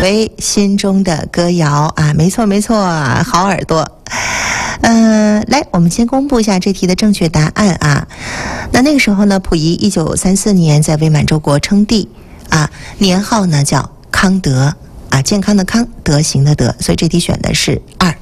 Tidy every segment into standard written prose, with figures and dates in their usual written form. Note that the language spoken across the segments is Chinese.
为心中的歌谣啊，没错没错，好耳朵。来，我们先公布一下这题的正确答案啊。那个时候呢，溥仪1934年在伪满洲国称帝啊，年号呢叫康德啊，健康的康，德行的德，所以这题选的是2。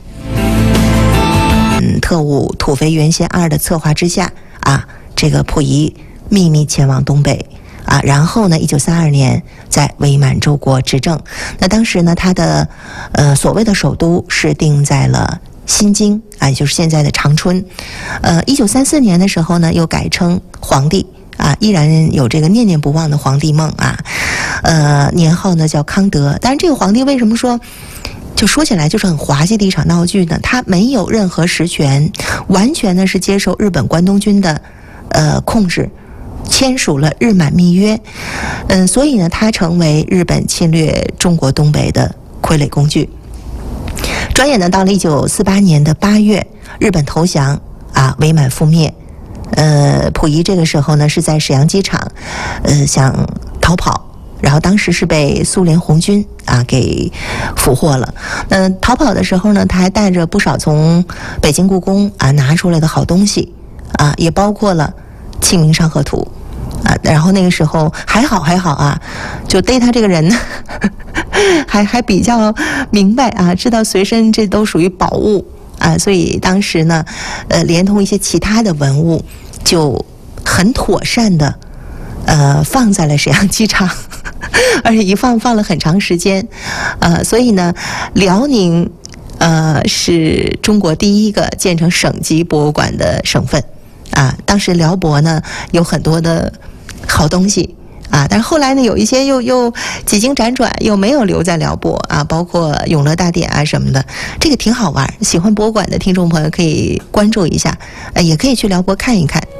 特务土肥原贤2的策划之下啊，这个溥仪秘密前往东北啊，然后呢，1932年在伪满洲国执政。那当时呢，他的所谓的首都是定在了新京啊，也就是现在的长春。1934年的时候呢，又改称皇帝啊，依然有这个念念不忘的皇帝梦啊。年号呢叫康德。但是这个皇帝为什么说起来就是很滑稽的一场闹剧呢？他没有任何实权，完全呢是接受日本关东军的控制，签署了日满密约。所以呢，他成为日本侵略中国东北的傀儡工具。转眼呢，到了1948年的8月，日本投降啊，伪满覆灭。溥仪这个时候呢是在沈阳机场，想逃跑。然后当时是被苏联红军啊给俘获了。逃跑的时候呢，他还带着不少从北京故宫啊拿出来的好东西啊，也包括了《清明上河图》啊。然后那个时候还好啊，就逮他这个人呢，还比较明白啊，知道随身这都属于宝物啊，所以当时呢，连同一些其他的文物，就很妥善的放在了沈阳机场。而且一放了很长时间，所以呢，辽宁是中国第一个建成省级博物馆的省份啊。当时辽博呢有很多的好东西啊，但是后来呢有一些又几经辗转又没有留在辽博啊，包括永乐大典啊什么的，这个挺好玩。喜欢博物馆的听众朋友可以关注一下，也可以去辽博看一看。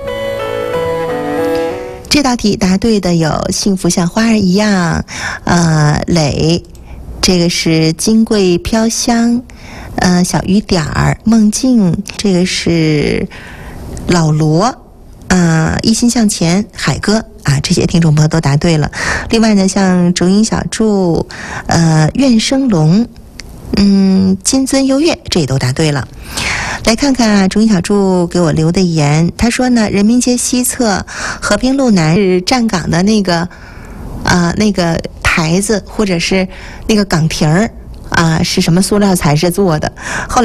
这道题答对的有幸福像花儿一样，磊，这个是金桂飘香，小雨点儿，梦境，这个是老罗，一心向前，海哥啊，这些听众朋友都答对了。另外呢，像竹影小筑，愿生龙，金樽优越，这也都答对了。来看看啊，竹影小筑给我留的言，他说呢，人民街西侧和平路南是站岗的那个台子或者是那个岗亭儿啊，是什么塑料材质做的？后来